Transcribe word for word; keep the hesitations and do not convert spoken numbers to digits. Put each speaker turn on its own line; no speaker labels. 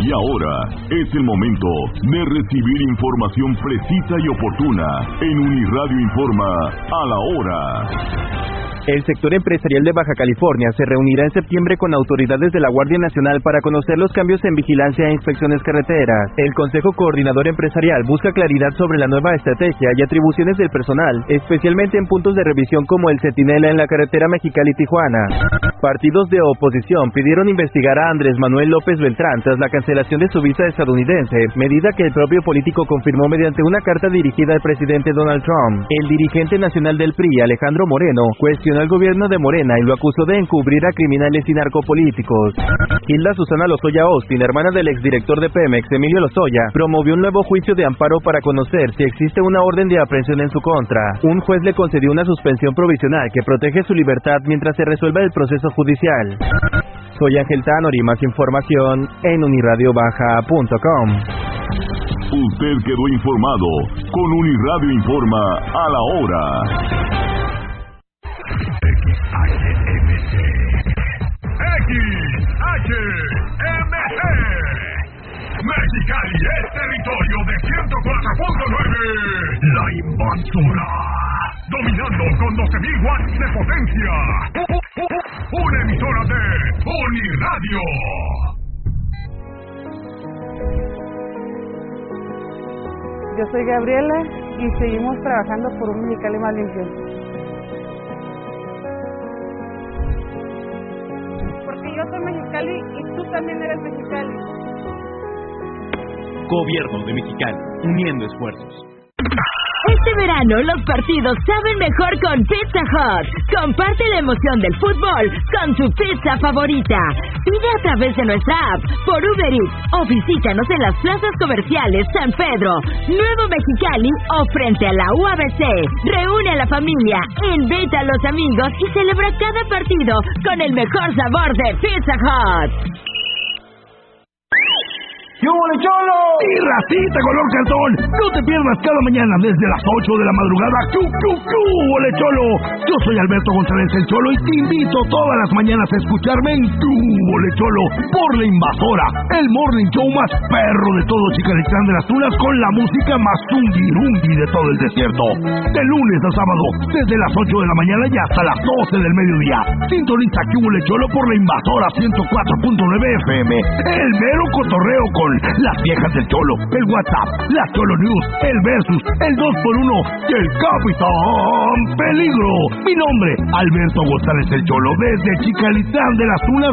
Y ahora es el momento de recibir información precisa y oportuna en Uniradio Informa a la hora.
El sector empresarial de Baja California se reunirá en septiembre con autoridades de la Guardia Nacional para conocer los cambios en vigilancia e inspecciones carreteras. El Consejo Coordinador Empresarial busca claridad sobre la nueva estrategia y atribuciones del personal, especialmente en puntos de revisión como el Centinela en la carretera Mexicali-Tijuana. Partidos de oposición pidieron investigar a Andrés Manuel López Beltrán tras la cancelación de su visa estadounidense, medida que el propio político confirmó mediante una carta dirigida al presidente Donald Trump. El dirigente nacional del P R I, Alejandro Moreno, cuestionó al gobierno de Morena y lo acusó de encubrir a criminales y narcopolíticos. Hilda Susana Lozoya Austin, hermana del exdirector de Pemex, Emilio Lozoya, promovió un nuevo juicio de amparo para conocer si existe una orden de aprehensión en su contra. Un juez le concedió una suspensión provisional que protege su libertad mientras se resuelva el proceso judicial. Soy Ángel Tanori, más información en uniradio baja punto com.
Usted quedó informado con Uniradio Informa a la hora.
X H M G Mexicali es territorio de ciento cuatro punto nueve. La invasora, dominando con doce mil watts de potencia. Una emisora de Uniradio.
Yo soy Gabriela y seguimos trabajando por un Mexicali más limpio. Yo soy Mexicali y tú también eres Mexicali.
Gobierno de Mexicali, uniendo esfuerzos.
Este verano los partidos saben mejor con Pizza Hut. Comparte la emoción del fútbol con tu pizza favorita. Pide a través de nuestra app, por Uber Eats o visítanos en las plazas comerciales San Pedro, Nuevo Mexicali o frente a la U A B C. Reúne a la familia, invita a los amigos y celebra cada partido con el mejor sabor de Pizza Hut.
¡Yo, Cholo! ¡Y racita color cartón! No te pierdas cada mañana desde las ocho de la madrugada. ¡Chu, chu, chu! ¡Ole, Cholo! Yo soy Alberto González el Cholo y te invito todas las mañanas a escucharme en Tu Ole, Cholo por La Invasora, el morning show más perro de todo Chicalitlán de las Tunas con la música más zungirungi de todo el desierto. De lunes a sábado, desde las ocho de la mañana y hasta las doce del mediodía. Sintoniza Tu Ole, Cholo por La Invasora ciento cuatro punto nueve F M. El mero cotorreo con las viejas del Cholo, el WhatsApp, las Cholo News, el Versus, el dos por uno y el Capitán Peligro. Mi nombre, Alberto González el Cholo, desde Chicalitlán de las Tunas